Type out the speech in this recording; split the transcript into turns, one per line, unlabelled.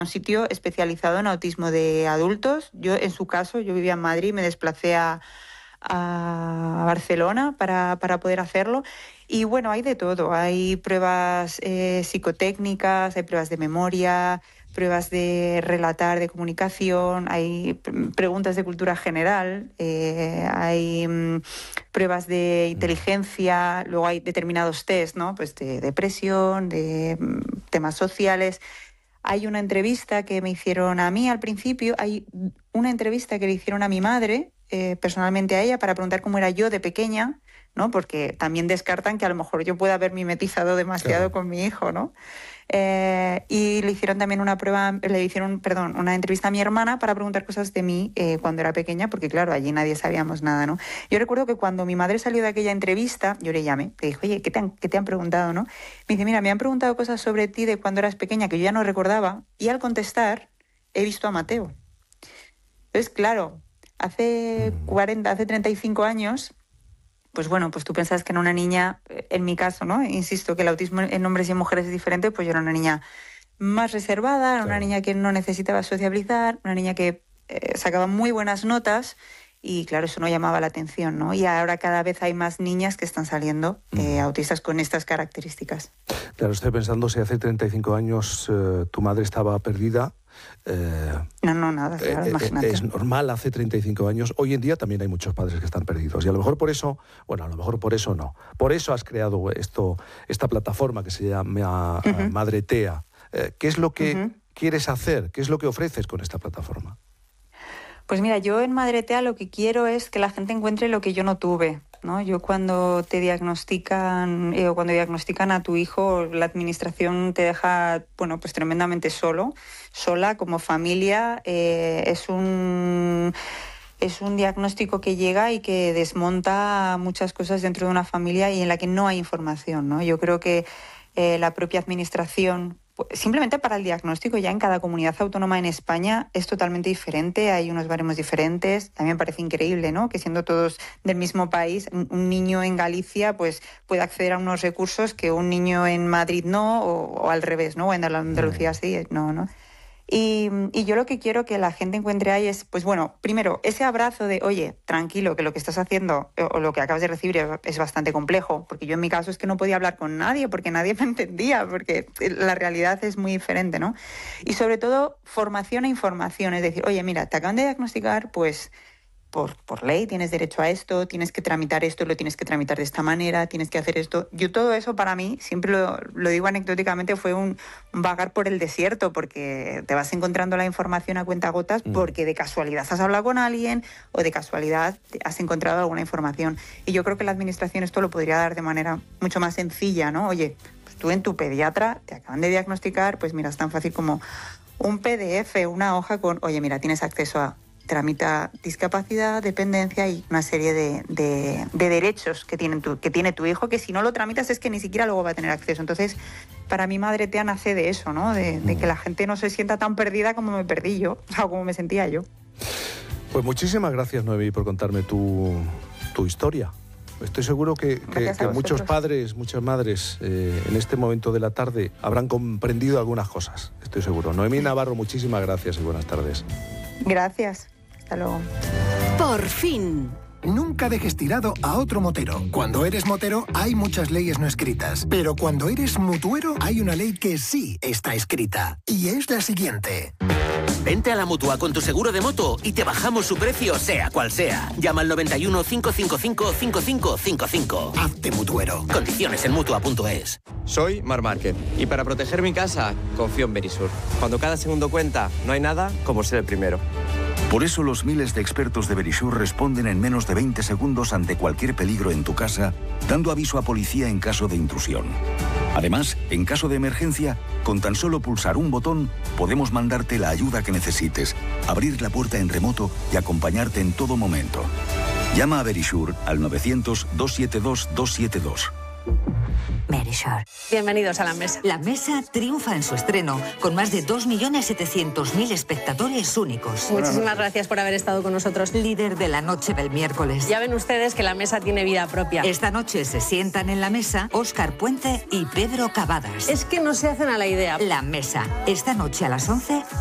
un sitio especializado en autismo de adultos. Yo, en su caso, yo vivía en Madrid, me desplacé a Barcelona para poder hacerlo. Y bueno, hay de todo. Hay pruebas psicotécnicas, hay pruebas de memoria, pruebas de relatar, de comunicación, hay preguntas de cultura general, hay pruebas de inteligencia, luego hay determinados test, ¿no? Pues de depresión, de temas sociales. Hay una entrevista que me hicieron a mí al principio, hay una entrevista que le hicieron a mi madre, personalmente a ella, para preguntar cómo era yo de pequeña, ¿no? Porque también descartan que a lo mejor yo pueda haber mimetizado demasiado con mi hijo, ¿no? Y le hicieron también una entrevista a mi hermana para preguntar cosas de mí cuando era pequeña, porque claro, allí nadie sabíamos nada, ¿no? Yo recuerdo que cuando mi madre salió de aquella entrevista, yo le llamé, le dije, oye, ¿qué te han preguntado, no? Me dice, mira, me han preguntado cosas sobre ti de cuando eras pequeña que yo ya no recordaba, y al contestar he visto a Mateo. Entonces, claro, hace 35 años... Pues bueno, pues tú pensas que en una niña, en mi caso, ¿no? Insisto que el autismo en hombres y en mujeres es diferente, pues yo era una niña más reservada, claro, una niña que no necesitaba sociabilizar, una niña que sacaba muy buenas notas y claro, eso no llamaba la atención, ¿no? Y ahora cada vez hay más niñas que están saliendo autistas con estas características.
Claro, estoy pensando si hace 35 años tu madre estaba perdida.
No, nada, claro, imagínate.
Es normal hace 35 años. Hoy en día también hay muchos padres que están perdidos. Y a lo mejor por eso, bueno, a lo mejor por eso no. Por eso has creado esta plataforma que se llama Madre TEA. ¿Qué es lo que quieres hacer? ¿Qué es lo que ofreces con esta plataforma?
Pues mira, yo en Madre TEA lo que quiero es que la gente encuentre lo que yo no tuve, ¿no? Yo cuando te diagnostican o cuando diagnostican a tu hijo, la administración te deja, bueno, pues tremendamente sola como familia. Es un diagnóstico que llega y que desmonta muchas cosas dentro de una familia y en la que no hay información, ¿no? Yo creo que la propia administración, simplemente para el diagnóstico, ya en cada comunidad autónoma en España es totalmente diferente, hay unos baremos diferentes. También me parece increíble, ¿no?, que siendo todos del mismo país, un niño en Galicia pues puede acceder a unos recursos que un niño en Madrid no, o al revés, ¿no?, o en Andalucía sí, no. Y yo lo que quiero que la gente encuentre ahí es, pues bueno, primero, ese abrazo de, oye, tranquilo, que lo que estás haciendo o lo que acabas de recibir es bastante complejo, porque yo en mi caso es que no podía hablar con nadie, porque nadie me entendía, porque la realidad es muy diferente, ¿no? Y sobre todo, formación e información, es decir, oye, mira, te acaban de diagnosticar, pues... Por ley tienes derecho a esto, tienes que tramitar esto, lo tienes que tramitar de esta manera, tienes que hacer esto. Yo todo eso para mí, siempre lo digo anecdóticamente, fue un vagar por el desierto, porque te vas encontrando la información a cuentagotas porque de casualidad has hablado con alguien o de casualidad has encontrado alguna información. Y yo creo que la administración esto lo podría dar de manera mucho más sencilla, ¿no? Oye, pues tú en tu pediatra te acaban de diagnosticar, pues mira, es tan fácil como un PDF, una hoja con, oye, mira, tienes acceso a... tramita discapacidad, dependencia y una serie de derechos que tiene tu hijo, que si no lo tramitas es que ni siquiera luego va a tener acceso. Entonces, para mí Madre TEA nace de eso, ¿no? De que la gente no se sienta tan perdida como me perdí yo, o sea, como me sentía yo.
Pues muchísimas gracias, Noemí, por contarme tu historia. Estoy seguro que muchos padres, muchas madres en este momento de la tarde habrán comprendido algunas cosas. Estoy seguro. Noemí Navarro, muchísimas gracias y buenas tardes.
Gracias. Hasta luego.
Por fin.
Nunca dejes tirado a otro motero. Cuando eres motero hay muchas leyes no escritas, pero cuando eres mutuero hay una ley que sí está escrita, y es la siguiente.
Vente a la Mutua con tu seguro de moto y te bajamos su precio sea cual sea. Llama al 91 555 5555.
Hazte mutuero.
Condiciones en Mutua.es.
Soy Mar Márquez y para proteger mi casa confío en Verisur. Cuando cada segundo cuenta, no hay nada como ser el primero.
Por eso los miles de expertos de Verisur responden en menos de 20 segundos ante cualquier peligro en tu casa, dando aviso a policía en caso de intrusión. Además, en caso de emergencia, con tan solo pulsar un botón, podemos mandarte la ayuda que necesites, abrir la puerta en remoto y acompañarte en todo momento. Llama a Verisur al 900 272 272.
Verisure.
Bienvenidos a La Mesa.
La Mesa triunfa en su estreno, con más de 2.700.000 espectadores únicos.
Muchísimas gracias por haber estado con nosotros.
Líder de la noche del miércoles.
Ya ven ustedes que La Mesa tiene vida propia.
Esta noche se sientan en la mesa Óscar Puente y Pedro Cavadas.
Es que no se hacen a la idea.
La Mesa, esta noche a las 11